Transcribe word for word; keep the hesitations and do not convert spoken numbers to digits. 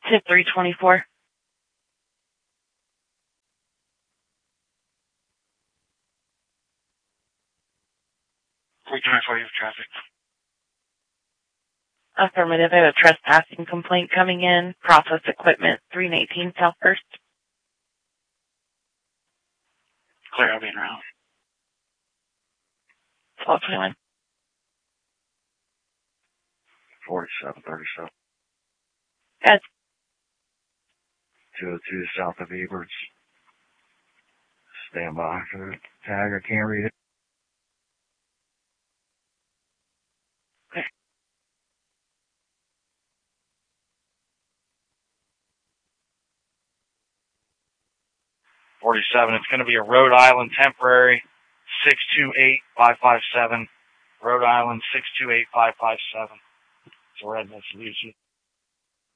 to three twenty-four. three twenty-four, you have traffic. Affirmative. I have a trespassing complaint coming in. Process equipment, three nineteen South First. Clear, I'll be in route. twelve twenty-one. forty-seven thirty-seven. Yes. two oh two south of Eberts. Stand by for the tag. I can't read it. Okay. forty-seven, it's going to be a Rhode Island temporary, six two eight five five seven. Rhode Island, six two eight five five seven. It's a red Mitsubishi.